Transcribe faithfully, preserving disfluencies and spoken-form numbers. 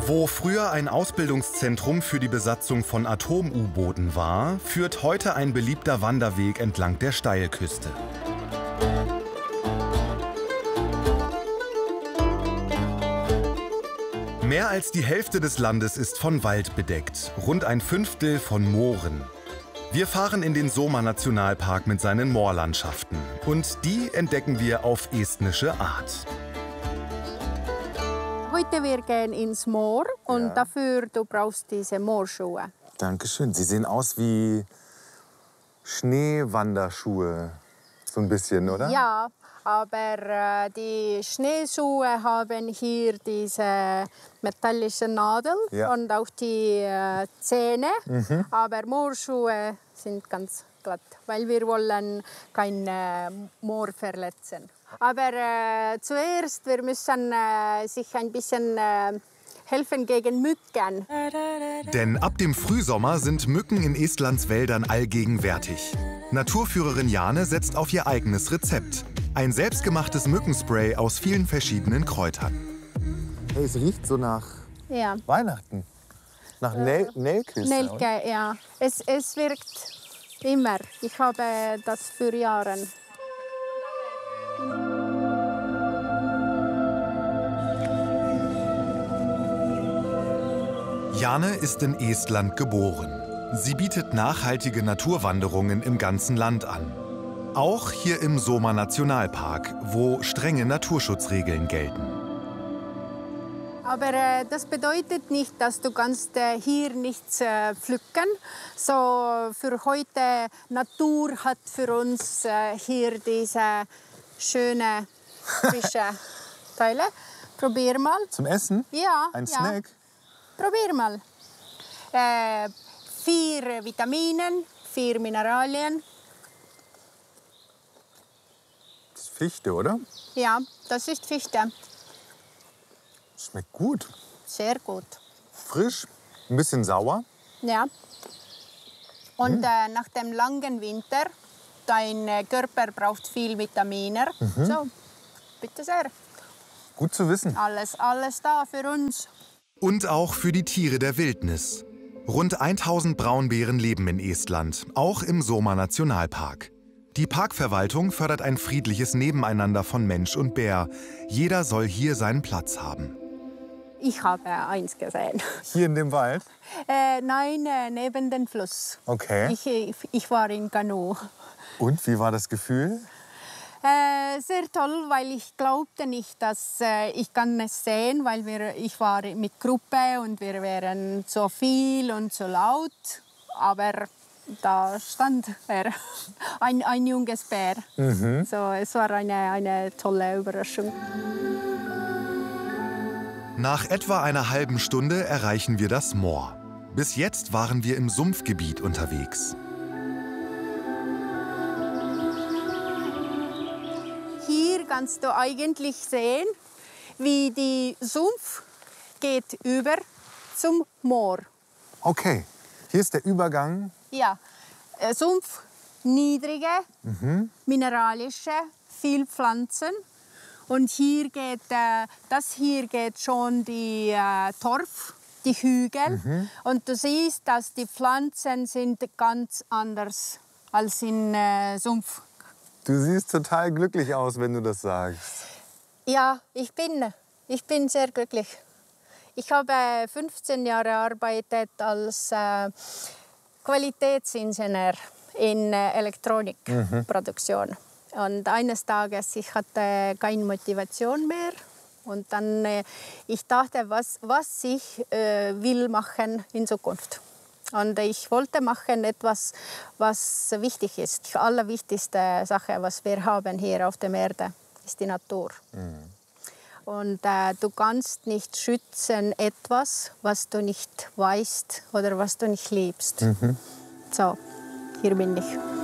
Wo früher ein Ausbildungszentrum für die Besatzung von Atom-U-Booten war, führt heute ein beliebter Wanderweg entlang der Steilküste. Mehr als die Hälfte des Landes ist von Wald bedeckt, rund ein Fünftel von Mooren. Wir fahren in den Soma-Nationalpark mit seinen Moorlandschaften. Und die entdecken wir auf estnische Art. Heute wir gehen ins Moor und Ja. dafür du brauchst diese Moorschuhe. Dankeschön. Sie sehen aus wie Schneewanderschuhe. So ein bisschen, oder? Ja, aber äh, die Schneeschuhe haben hier diese metallische Nadel Ja. und auch die äh, Zähne. Mhm. Aber Moorschuhe sind ganz glatt, weil wir wollen kein äh, Moor verletzen. Aber äh, zuerst wir müssen äh, sich ein bisschen äh, helfen gegen Mücken. Denn ab dem Frühsommer sind Mücken in Estlands Wäldern allgegenwärtig. Naturführerin Jane setzt auf ihr eigenes Rezept. Ein selbstgemachtes Mückenspray aus vielen verschiedenen Kräutern. Hey, es riecht so nach Ja. Weihnachten. Nach Nel Nelkes. oder? Nelke, ja. Es, es wirkt immer. Ich habe das für Jahre. Jane ist in Estland geboren. Sie bietet nachhaltige Naturwanderungen im ganzen Land an. Auch hier im Soma-Nationalpark, wo strenge Naturschutzregeln gelten. Aber äh, das bedeutet nicht, dass du kannst äh, hier nichts äh, pflücken. So für heute Natur hat für uns äh, hier diese schöne frische Teile. Probier mal. Zum Essen? Ja. Ein ja. Snack? Probier mal. Äh, vier Vitaminen, vier Mineralien. Das ist Fichte, oder? Ja, das ist Fichte. Schmeckt gut. Sehr gut. Frisch, ein bisschen sauer. Ja. Und äh, nach dem langen Winter, dein äh, Körper braucht viel Vitamine. So, bitte sehr. Gut zu wissen. Alles, alles da für uns. Und auch für die Tiere der Wildnis. Rund tausend Braunbären leben in Estland, auch im Soma-Nationalpark. Die Parkverwaltung fördert ein friedliches Nebeneinander von Mensch und Bär. Jeder soll hier seinen Platz haben. Ich habe eins gesehen. Hier in dem Wald? Äh, nein, äh, neben dem Fluss. Okay. Ich, ich, ich war in Kanu. Und wie war das Gefühl? Äh, sehr toll, weil ich glaubte nicht, dass äh, ich kann es sehen, weil wir, ich war mit Gruppe und wir wären so viel und so laut. Aber da stand er, ein, ein junges Bär. Mhm. So, es war eine, eine tolle Überraschung. Nach etwa einer halben Stunde erreichen wir das Moor. Bis jetzt waren wir im Sumpfgebiet unterwegs. Hier kannst du eigentlich sehen, wie die Sumpf geht über zum Moor. Okay, hier ist der Übergang. Ja, äh, Sumpf, niedrige, mineralische, viel Pflanzen. Und hier geht, äh, das hier geht schon die äh, Torf, die Hügel. Und du siehst, dass die Pflanzen sind ganz anders als in äh, Sumpf. Du siehst total glücklich aus, wenn du das sagst. Ja, ich bin, ich bin sehr glücklich. Ich habe fünfzehn Jahre gearbeitet als äh, Qualitätsingenieur in äh, Elektronikproduktion. Und eines Tages ich hatte keine Motivation mehr. Und dann äh, ich dachte, was, was ich äh, will machen in Zukunft. Und ich wollte machen etwas, was wichtig ist. Die allerwichtigste Sache, was wir haben hier auf der Erde, ist die Natur. Mhm. Und äh, du kannst nicht schützen etwas, was du nicht weißt oder was du nicht liebst. Mhm. So, hier bin ich.